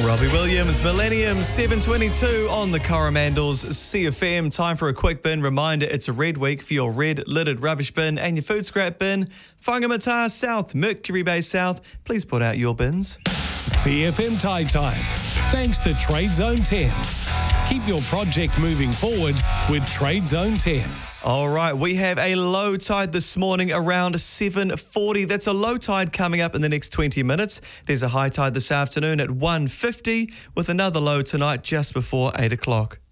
Robbie Williams, Millennium 722 on the Coromandels CFM. Time for a quick bin reminder. It's a red week for your red lidded rubbish bin and your food scrap bin. Whangamata South, Mercury Bay South. Please put out your bins. CFM Tide Times. Thanks to Trade Zone 10s. Keep your project moving forward with Trade Zone 10s. All right, we have a low tide this morning around 7:40. That's a low tide coming up in the next 20 minutes. There's a high tide this afternoon at 1:50 with another low tonight just before 8 o'clock.